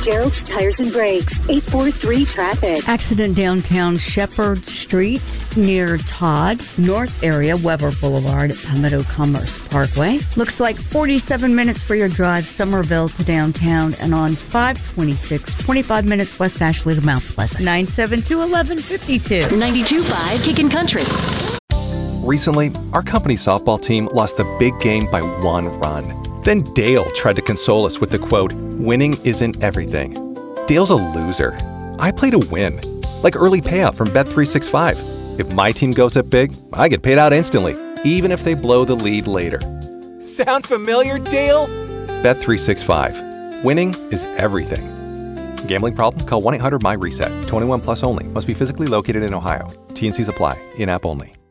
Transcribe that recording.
Gerald's Tires and Brakes, 843 traffic. Accident downtown Shepherd Street near Todd, north area, Weber Boulevard at Palmetto Commerce Parkway. Looks like 47 minutes for your drive, Somerville to downtown, and on 526, 25 minutes West Ashley to Mount Pleasant. 972-1152. 92.5 Kickin' Country. Recently, our company softball team lost the big game by 1 run. Then Dale tried to console us with the quote, "Winning isn't everything." Dale's a loser. I play to win. Like early payout from Bet365. If my team goes up big, I get paid out instantly, even if they blow the lead later. Sound familiar, Dale? Bet365. Winning is everything. Gambling problem? Call 1-800-MY-RESET. 21 plus only. Must be physically located in Ohio. T&Cs apply. In-app only.